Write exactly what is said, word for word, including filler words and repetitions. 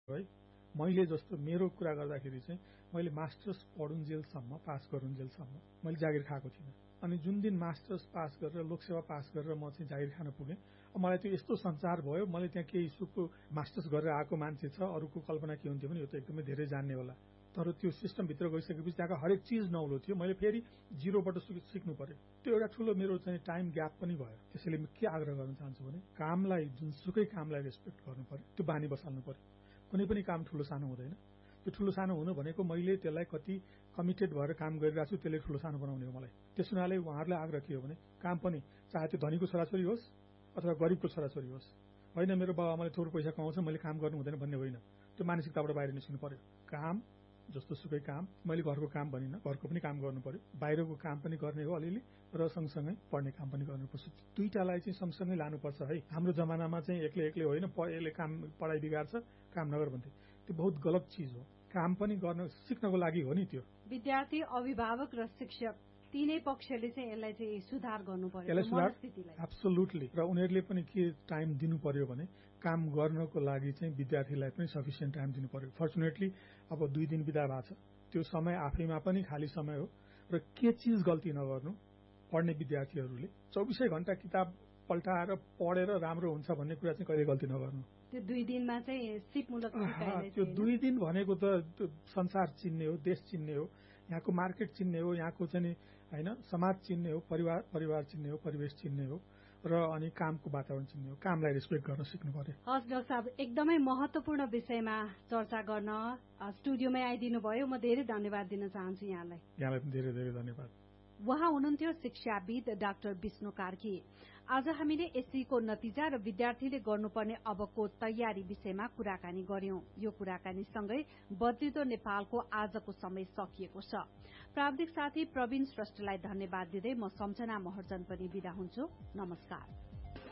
है। मैले जस्तो मेरो कुरा गर्दाखेरि चाहिँ मैले मास्टर्स पढुन्जेलसम्म पास गरुन्जेलसम्म मैले जागिर खाएको थिइनँ। अनि जुन दिन मास्टर्स पास गरेर लोकसेवा पास गरेर म चाहिँ जागिर खान पुगेँ, मलाई त्यो यस्तो संसार भयो। मैले त्यहाँ केही सुको मास्टर्स गरेर आएको मान्छे छ, अरूको कल्पना के हुन्थ्यो भने यो त एकदमै धेरै जान्ने होला, तर त्यो सिस्टमभित्र गइसकेपछि त्यहाँको हरेक चिज नौलो थियो। मैले फेरि जिरोबाट सिक्नु पर्यो। त्यो एउटा ठुलो मेरो चाहिँ टाइम ग्याप पनि भयो। त्यसैले म के आग्रह गर्न चाहन्छु भने कामलाई, जुनसुकै कामलाई रेस्पेक्ट गर्नु पर्यो, त्यो बानी बसाल्नु पर्यो। कुनै पनि काम ठुलो सानो हुँदैन। त्यो ठुलो सानो हुनु भनेको मैले त्यसलाई कति कमिटेड भएर काम गरिरहेको छु त्यसले ठुलो सानो बनाउने हो मलाई। त्यस हुनाले उहाँहरूलाई आग्रह के हो भने काम पनि चाहे त्यो धनीको छोराछोरी होस् अथवा गरिबको छोराछोरी होस्, होइन मेरो बाबाआमाले थोरै पैसा कमाउँछ मैले काम गर्नु हुँदैन भन्ने होइन। त्यो मानसिकताबाट बाहिर निस्किनु पर्यो। काम जस्तो सुकै काम, मैले घरको काम भनिनँ, घरको पनि काम गर्नु पर्यो, बाहिरको काम पनि गर्ने हो अलिअलि, र सँगसँगै पढ्ने काम पनि गर्नुपर्छ। दुईटालाई चाहिँ सँगसँगै लानुपर्छ है। हाम्रो जमानामा चाहिँ एक्लै एक्लै होइन, यसले काम पढाइ बिगार्छ काम नगर भन्थे, त्यो बहुत गलत चिज हो। काम पनि गर्न सिक्नको लागि हो नि। त्यो विद्यार्थी, अभिभावक र शिक्षक तीनै पक्षले चाहिँ यसलाई चाहिँ सुधार गर्नु पर्यो, मनस्थितिलाई। एब्सोल्युटली। र उनीहरूले पनि के टाइम दिनु पर्यो भने काम गर्नको लागि चाहिँ विद्यार्थीलाई पनि सफिसियन्ट टाइम दिनु पर्यो। फर्चुनेटली अब दुई दिन बिदा भएको छ, त्यो समय आफैमा पनि खाली समय हो। र के चिज गल्ती नगर्नु, पढ्ने विद्यार्थीहरूले चौबिसै घण्टा किताब पल्टाएर पढेर राम्रो हुन्छ भन्ने कुरा चाहिँ कहिले गल्ती नगर्नु। त्यो दुई दिनमा चाहिँ सिपमूलक सिकाइने, त्यो दुई दिन भनेको त संसार चिन्ने हो, देश चिन्ने हो, यहाँको मार्केट चिन्ने हो, यहाँको चाहिँ होइन समाज चिन्ने हो, परिवार परिवार चिन्ने हो, परिवेश चिन्ने हो, र अनि कामको वातावरण चिन्ने हो। कामलाई रेस्पेक्ट गर्न सिक्नु पर्यो। हस् डाक्टर साहब, एकदमै महत्वपूर्ण विषयमा चर्चा गर्न स्टुडियोमै आइदिनु भयो। म धेरै धन्यवाद दिन चाहन्छु यहाँलाई। यहाँलाई पनि धेरै धेरै धन्यवाद। उहाँ हुनुहुन्थ्यो शिक्षाविद डाक्टर विष्णु कार्की। आज हामीले एससीको नतिजा र विद्यार्थीले गर्नुपर्ने अबको तयारी विषयमा कुराकानी गर्यौं। यो कुराकानीसँगै बदलिदो नेपालको आजको समय सकिएको छ। प्राविधिक साथी प्रवीण श्रेष्ठलाई धन्यवाद दिँदै म सम्झना महर्जन पनि बिदा हुन्छु। नमस्कार।